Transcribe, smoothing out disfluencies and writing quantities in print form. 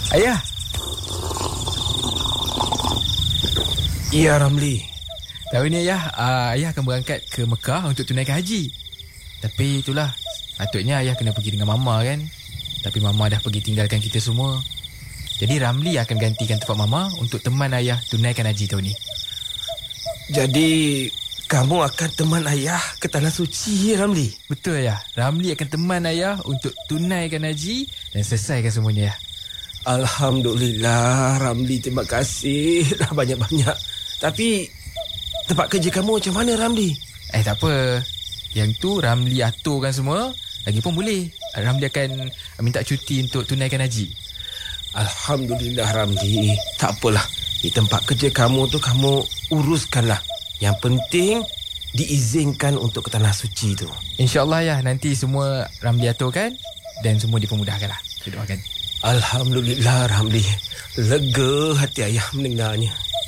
Ayah. Ya, Ramli. Tahun ni ayah, ayah akan berangkat ke Mekah untuk tunaikan haji. Tapi itulah, patutnya ayah kena pergi dengan Mama kan. Tapi Mama dah pergi tinggalkan kita semua. Jadi Ramli akan gantikan tempat Mama untuk teman ayah tunaikan haji tahun ni. Jadi kamu akan teman ayah ke Tanah Suci, Ramli? Betul ayah. Ramli akan teman ayah untuk tunaikan haji dan selesaikan semuanya ayah. Alhamdulillah, Ramli, terima kasih lah banyak-banyak. Tapi tempat kerja kamu macam mana, Ramli? Tak apa. Yang tu Ramli aturkan semua. Lagipun boleh, Ramli akan minta cuti untuk tunaikan haji. Alhamdulillah, Ramli. Tak apalah, di tempat kerja kamu tu kamu uruskanlah. Yang penting diizinkan untuk ke Tanah Suci tu. InsyaAllah ya, nanti semua Ramli aturkan dan semua dipermudahkan lah. Kita doakan. Alhamdulillah, Ramli. Lega hati ayah mendengarnya.